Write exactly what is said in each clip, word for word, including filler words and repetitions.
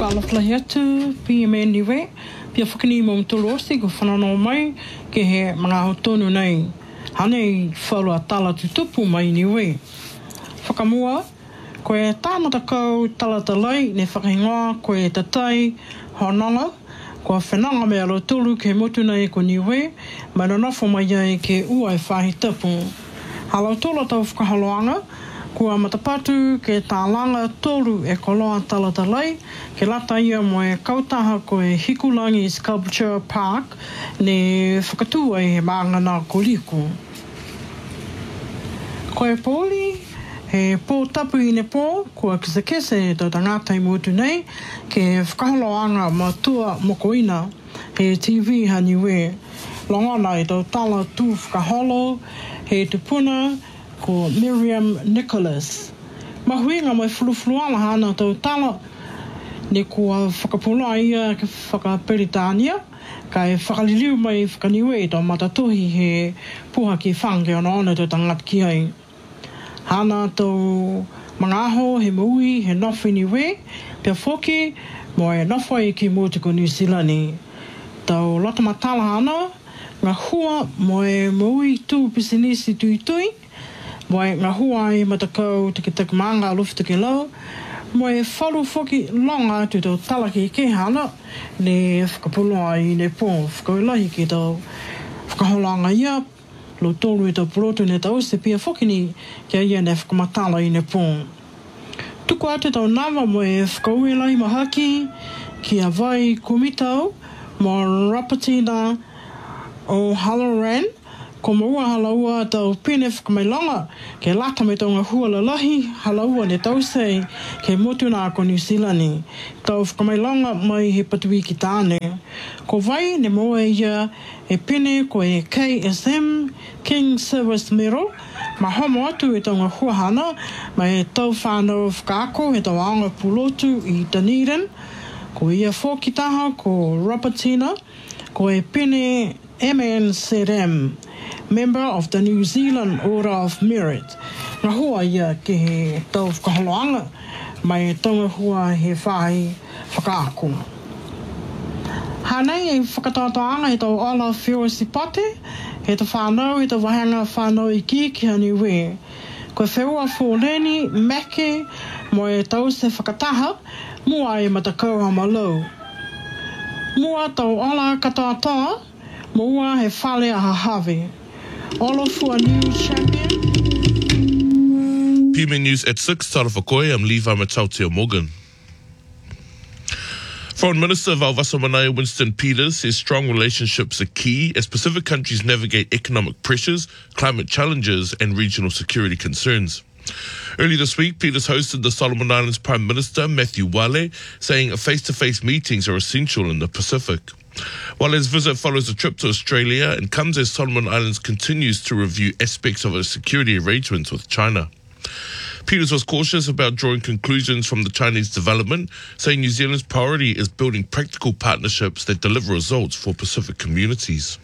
whakaalaflahi atu, pia me niwe, pia whakani mo mtolosi ko whanano mai ke he mga hotonu nei. Hanei whaurua tala tutupu mai niwe. Whakamua, koe tāmata kau talatalai ne whakahingoa koe tatai honanga, ko whenanga me alo tulu ke motu nei ko niwe, mai no nofo mai ai ke uai whahi tapu. Halau tola tau whakahaloanga, kua matapatu ke tālanga tolu e koloa talatalai, ke lata ia mo e kautaha ko e Hikulangi Sculpture Park, ne whakatua e he maangana ko liku. Ko e pōli, he pō tapu i ne pō, kua kisekese tau tangatai motu nei, ke whakaholoanga matua mokoina, he T V haniwe. Longana i tau tala tū whakaholo, he tupuna, ko Miriam Nicholas. Mahuinga mai fulufuluala hana tau tala, ne kua whakapulua ia ke whakaperitania, kai whakaliliu mai whakaniwe i tau matatohi he puha ki whange ona ona tau tangat ki ai. Hana tau mga aho he maui he nofo niwe, pia whoki mo e nofo i ki Mōtiko New Zealand. Tau lata matala hana, ngā hua mo e maui tū pisinisi tui tui, mo e ngā hua i matakau tiki tiki maanga alufu tiki lau, mo e whalu whoki longa tu tau talaki ke hana, ne whakapulua i ne pō, whakauilahi ki tau whakaholanga ia, lo tolu i tau purotu ne tau se pia whoki ni kia ia ne whakamatala i ne pō. Tuku ate tau nama mo e whakauilahi mahaki, kia vai kumitau, mo Rapatina o Halloran, ko maua halaua tau pene whakamailanga, ke lata me tau ngā hua lalahi, halaua ne tau sei, ke motu nā ko New Zealand. Tau whakamailanga mai he patui ki tāne. Ko vai ne moa ia e pene ko e K S M, King Service Medal, ma homo atu e tau ngā hua hana, mai e tau whānau whakaako, he tau aonga pulotu i Dunedin, ko ia whokitaha ko Rapatina, ko e pene M N Z M, member of the New Zealand Order of Merit. Ngā hua ia ke he tau whakaholoanga, mai e tau hua he whahi whakaako. Hanei e whakatatoanga he tau ala whio sipate, he tau whanau he tau wahanga whanau i ki ki haniwe. Koe wheua fōleni, meke, mo e tau se whakataha, mua e matakau hamalau. Mua tau ala katoatoa, mua he whale a hahave. Olofua News Champion. P M A News at six, Tara Whakoe, I'm Levi Matauteo Morgan. Foreign Minister Vauvaso Manaia Winston Peters says strong relationships are key as Pacific countries navigate economic pressures, climate challenges and regional security concerns. Early this week, Peters hosted the Solomon Islands Prime Minister Matthew Wale, saying face-to-face meetings are essential in the Pacific. Wale's visit follows a trip to Australia and comes as Solomon Islands continues to review aspects of its security arrangements with China. Peters was cautious about drawing conclusions from the Chinese development, saying New Zealand's priority is building practical partnerships that deliver results for Pacific communities.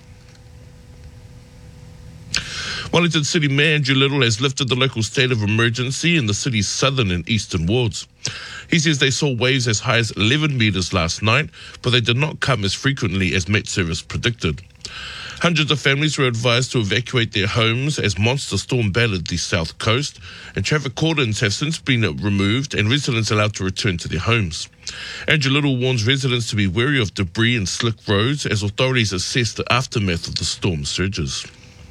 Wellington City Mayor Andrew Little has lifted the local state of emergency in the city's southern and eastern wards. He says they saw waves as high as eleven metres last night, but they did not come as frequently as Met Service predicted. Hundreds of families were advised to evacuate their homes as monster storm battered the south coast, and traffic cordons have since been removed and residents allowed to return to their homes. Andrew Little warns residents to be wary of debris and slick roads as authorities assess the aftermath of the storm surges.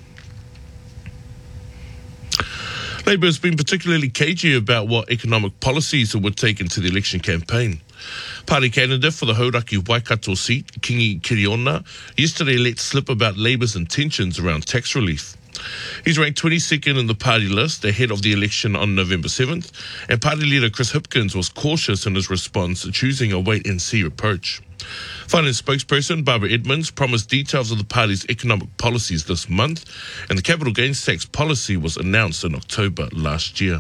Labour has been particularly cagey about what economic policies it would take into the election campaign. Party candidate for the Hauraki Waikato seat, Kingi Kiriona, yesterday let slip about Labour's intentions around tax relief. He's ranked twenty-second in the party list ahead of the election on November seventh, and party leader Chris Hipkins was cautious in his response, choosing a wait-and-see approach. Finance spokesperson Barbara Edmonds promised details of the party's economic policies this month, and the capital gains tax policy was announced in October last year.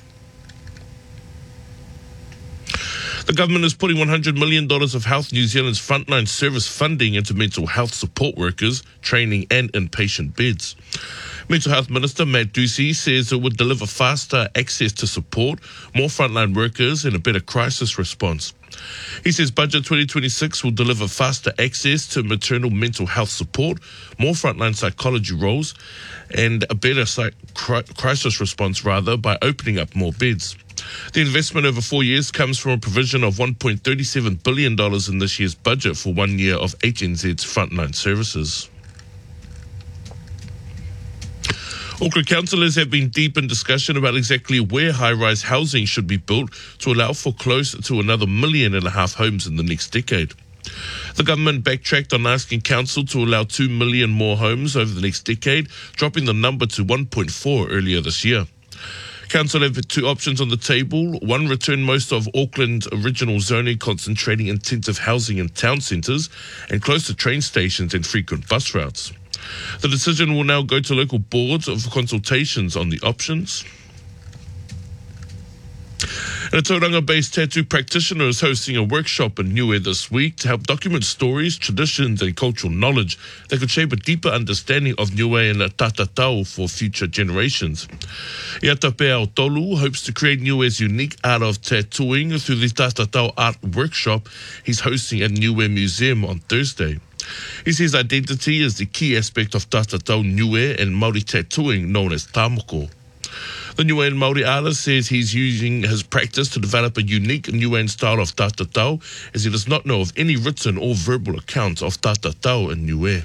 The government is putting one hundred million dollars of Health New Zealand's frontline service funding into mental health support workers, training and inpatient beds. Mental Health Minister Matt Ducey says it would deliver faster access to support, more frontline workers and a better crisis response. He says Budget twenty twenty-six will deliver faster access to maternal mental health support, more frontline psychology roles and a better psych- cri- crisis response rather by opening up more beds. The investment over four years comes from a provision of one point three seven billion dollars in this year's budget for one year of H N Z's frontline services. Auckland councillors have been deep in discussion about exactly where high-rise housing should be built to allow for close to another million and a half homes in the next decade. The government backtracked on asking council to allow two million more homes over the next decade, dropping the number to one point four earlier this year. Council have two options on the table. One, return most of Auckland's original zoning, concentrating intensive housing in town centres and close to train stations and frequent bus routes. The decision will now go to local boards for consultations on the options. And a Tauranga-based tattoo practitioner is hosting a workshop in Niue this week to help document stories, traditions and cultural knowledge that could shape a deeper understanding of Niue and Tatatau for future generations. Iata Pea Tolu hopes to create Niue's unique art of tattooing through the Tatatau art workshop he's hosting at Niue Museum on Thursday. He says identity is the key aspect of Tatatau Niue and Māori tattooing known as tamoko. The Niuean Māori artist says he's using his practice to develop a unique Niuean style of Tatatau, as he does not know of any written or verbal accounts of Tatatau in Niue.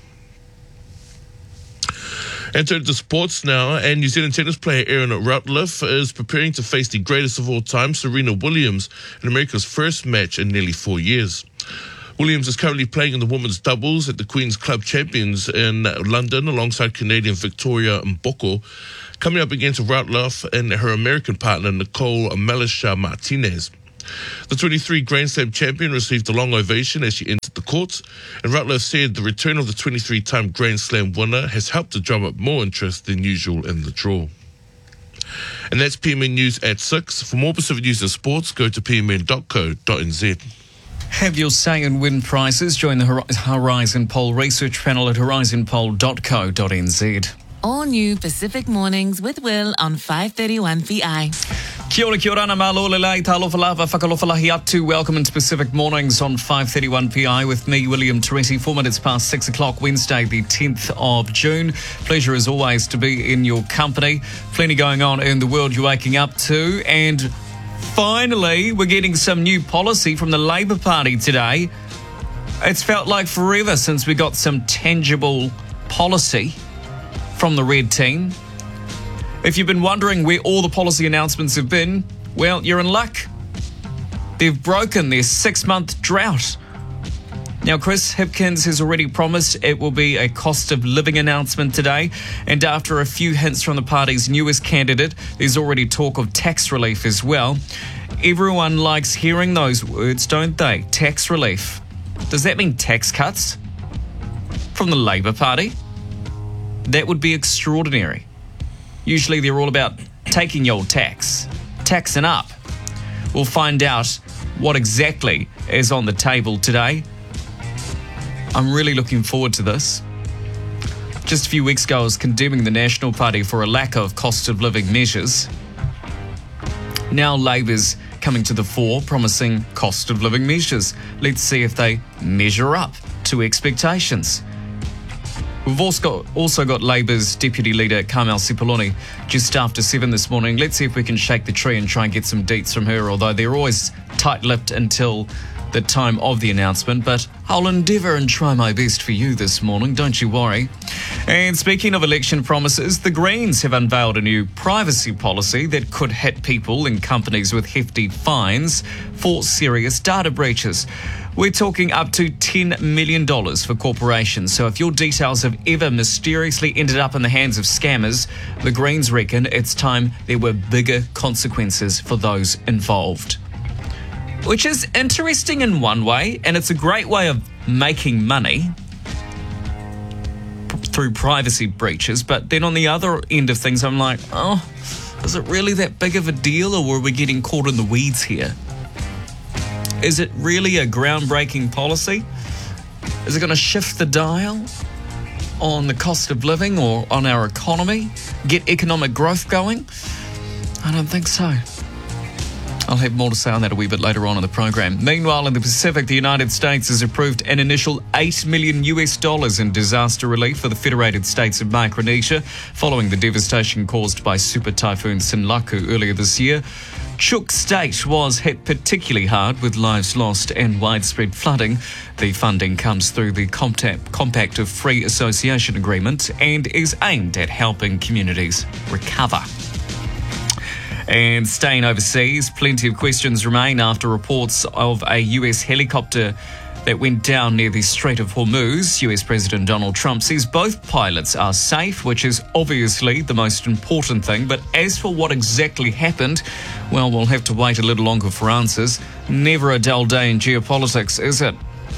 And turn to sports now, and New Zealand tennis player Erin Routliffe is preparing to face the greatest of all time, Serena Williams, in America's first match in nearly four years. Williams is currently playing in the women's doubles at the Queen's Club Champions in London alongside Canadian Victoria Mboko, coming up against Routliffe and her American partner Nicole Melisha Martinez. The twenty-three Grand Slam champion received a long ovation as she entered the courts, and Routliffe said the return of the twenty-three-time Grand Slam winner has helped to drum up more interest than usual in the draw. And that's P M N News at six. For more Pacific News and sports, go to p m n dot co dot n z. Have your say in wind prices. Join the Horizon Poll research panel at horizon poll dot co dot n z. All new Pacific Mornings with Will on five thirty-one P I. Kia ora, kia ora, na malo lelei, talofa lava, whakalofalahi atu. Welcome into Pacific Mornings on five thirty-one P I with me, William Toretti. Four minutes past six o'clock, Wednesday, the tenth of June. Pleasure as always to be in your company. Plenty going on in the world you're waking up to. And finally, we're getting some new policy from the Labour Party today. It's felt like forever since we got some tangible policy from the Red Team. If you've been wondering where all the policy announcements have been, well, you're in luck. They've broken their six-month drought. Now, Chris Hipkins has already promised it will be a cost of living announcement today, and after a few hints from the party's newest candidate, there's already talk of tax relief as well. Everyone likes hearing those words, don't they? Tax relief. Does that mean tax cuts from the Labour Party? That would be extraordinary. Usually they're all about taking your tax, taxing up. We'll find out what exactly is on the table today. I'm really looking forward to this. Just a few weeks ago, I was condemning the National Party for a lack of cost of living measures. Now Labour's coming to the fore, promising cost of living measures. Let's see if they measure up to expectations. We've also got, also got Labour's Deputy Leader Carmel Sepuloni just after seven this morning. Let's see if we can shake the tree and try and get some deets from her, although they're always tight-lipped until the time of the announcement. But I'll endeavour and try my best for you this morning, don't you worry. And speaking of election promises, the Greens have unveiled a new privacy policy that could hit people and companies with hefty fines for serious data breaches. We're talking up to ten million dollars for corporations. So if your details have ever mysteriously ended up in the hands of scammers, the Greens reckon it's time there were bigger consequences for those involved. Which is interesting in one way, and it's a great way of making money through privacy breaches. But then on the other end of things, I'm like, oh, is it really that big of a deal, or were we getting caught in the weeds here? Is it really a groundbreaking policy? Is it going to shift the dial? on the cost of living or on our economy? Get economic growth going? I don't think so. I'll have more to say on that a wee bit later on in the program. Meanwhile, in the Pacific, the United States has approved an initial eight million US dollars in disaster relief for the Federated States of Micronesia following the devastation caused by Super Typhoon Sinlaku earlier this year. Chuuk State was hit particularly hard with lives lost and widespread flooding. The funding comes through the Compact of Free Association Agreement and is aimed at helping communities recover. And staying overseas, plenty of questions remain after reports of a U S helicopter that went down near the Strait of Hormuz. U S President Donald Trump says both pilots are safe, which is obviously the most important thing. But as for what exactly happened, well, we'll have to wait a little longer for answers. Never a dull day in geopolitics, is it?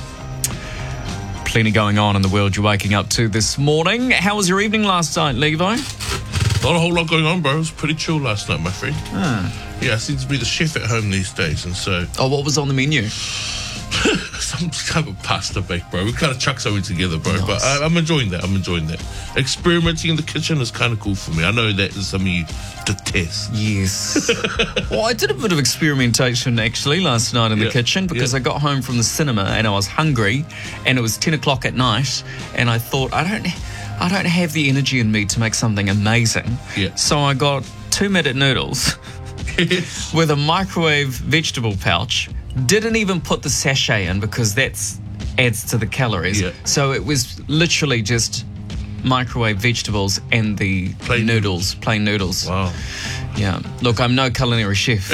Plenty going on in the world you're waking up to this morning. How was your evening last night, Levi? Not a whole lot going on, bro. It was pretty chill last night, my friend. Ah. Yeah, I seem to be the chef at home these days, and so... Oh, what was on the menu? Some kind of pasta bake, bro. We kind of chuck something together, bro. Nice. But I, I'm enjoying that. I'm enjoying that. Experimenting in the kitchen is kind of cool for me. I know that is something you detest. Yes. Well, I did a bit of experimentation, actually, last night in Yeah. the kitchen because Yeah. I got home from the cinema and I was hungry and it was ten o'clock at night and I thought, I don't... I don't have the energy in me to make something amazing. Yeah. So I got two-minute noodles with a microwave vegetable pouch. Didn't even put the sachet in because that's adds to the calories. Yeah. So it was literally just microwave vegetables and the Plain noodles, plain noodles. Wow. Yeah. Look, I'm no culinary chef,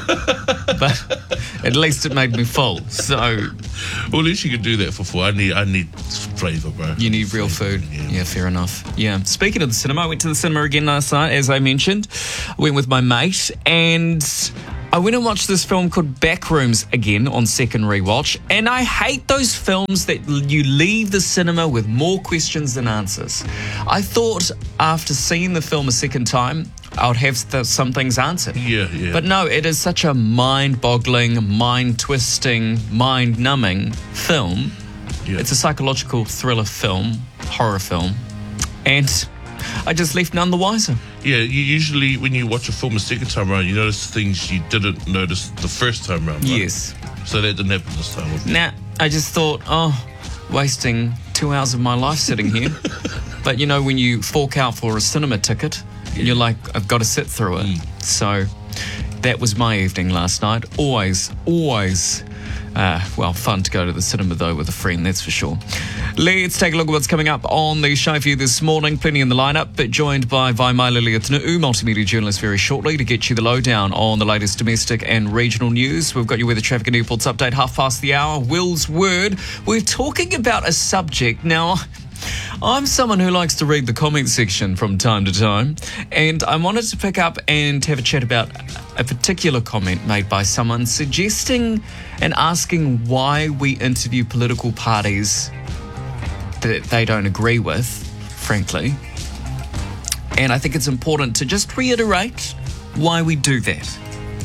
but at least it made me full. So Well, at least you could do that for four. I need, I need flavour, bro. you need real food. Yeah, fair enough. Yeah. Speaking of the cinema, I went to the cinema again last night, as I mentioned. I went with my mate, and I went and watched this film called Backrooms again on second rewatch. And I hate those films that you leave the cinema with more questions than answers. I thought after seeing the film a second time, I would have th- some things answered. Yeah, yeah. But no, it is such a mind-boggling, mind-twisting, mind-numbing film. Yeah. It's a psychological thriller film, horror film, and I just left none the wiser. Yeah, you usually, when you watch a film a second time around, you notice things you didn't notice the first time around, right? Yes. So that didn't happen this time. Nah, I just thought, oh, wasting two hours of my life sitting here. But you know, when you fork out for a cinema ticket, and you're like, I've got to sit through it. Mm. So that was my evening last night. Always, always, uh, well, fun to go to the cinema, though, with a friend, that's for sure. Let's take a look at what's coming up on the show for you this morning. Plenty in the lineup, but joined by Vaimai Liliatunu, multimedia journalist, very shortly to get you the lowdown on the latest domestic and regional news. We've got your weather, traffic and airports update half past the hour. Will's Word. We're talking about a subject now. I'm someone who likes to read the comment section from time to time, and I wanted to pick up and have a chat about a particular comment made by someone suggesting and asking why we interview political parties that they don't agree with, frankly. And I think it's important to just reiterate why we do that.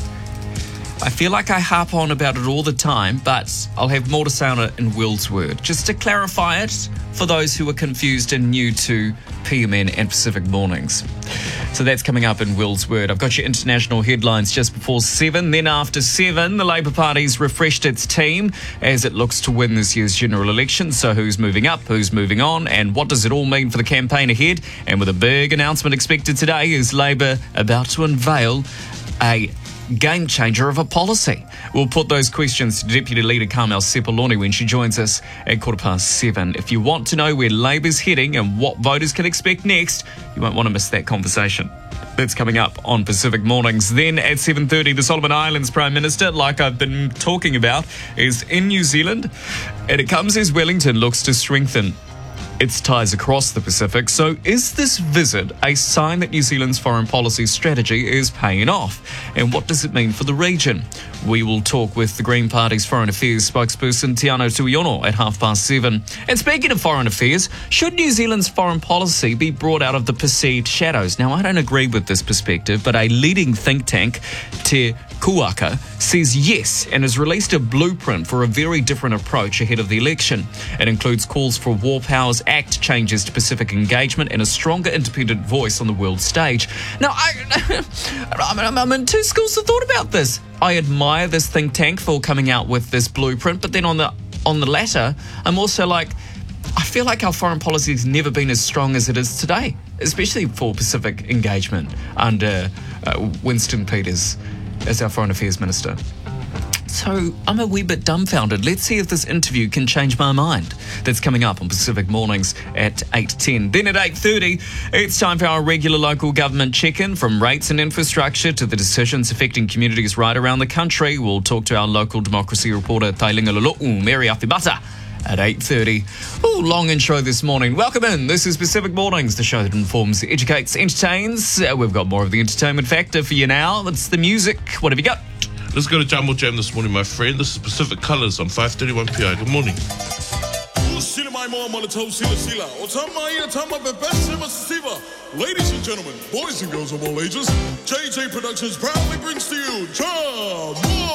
I feel like I harp on about it all the time, but I'll have more to say on it in Will's Word. Just to clarify it for those who are confused and new to P M N and Pacific Mornings. So that's coming up in Will's Word. I've got your international headlines just before seven. Then after seven, the Labour Party's refreshed its team as it looks to win this year's general election. So who's moving up, who's moving on, and what does it all mean for the campaign ahead? And with a big announcement expected today, is Labour about to unveil a game changer of a policy? We'll put those questions to Deputy Leader Carmel Sepuloni when she joins us at quarter past seven. If you want to know where Labour's heading and what voters can expect next, you won't want to miss that conversation. That's coming up on Pacific Mornings. Then at seven thirty, the Solomon Islands Prime Minister, like I've been talking about, is in New Zealand, and it comes as Wellington looks to strengthen its ties across the Pacific. So is this visit a sign that New Zealand's foreign policy strategy is paying off? And what does it mean for the region? We will talk with the Green Party's Foreign Affairs spokesperson, Tiano Tuiono, at half past seven. And speaking of foreign affairs, should New Zealand's foreign policy be brought out of the perceived shadows? Now, I don't agree with this perspective, but a leading think tank, Te Kuaka, says yes and has released a blueprint for a very different approach ahead of the election. It includes calls for War Powers Act changes to Pacific engagement and a stronger independent voice on the world stage. Now, I, I'm, I'm in two schools of thought about this. I admire this think tank for coming out with this blueprint, but then on the on the latter, I'm also like, I feel like our foreign policy has never been as strong as it is today, especially for Pacific engagement under uh, Winston Peters as our Foreign Affairs Minister. So I'm a wee bit dumbfounded. Let's see if this interview can change my mind. That's coming up on Pacific Mornings at eight ten. Then at eight thirty, it's time for our regular local government check-in. From rates and infrastructure to the decisions affecting communities right around the country. We'll talk to our local democracy reporter, Tailinga Lolo'u, Mary Awhibata, at eight thirty. Oh, long intro this morning. Welcome in. This is Pacific Mornings, the show that informs, educates, entertains. Uh, we've got more of the entertainment factor for you now. It's the music. What have you got? Let's go to Jumbo Jam this morning, my friend. This is Pacific Colours on five thirty-one P I. Good morning. Ladies and gentlemen, boys and girls of all ages, J J Productions proudly brings to you Jumbo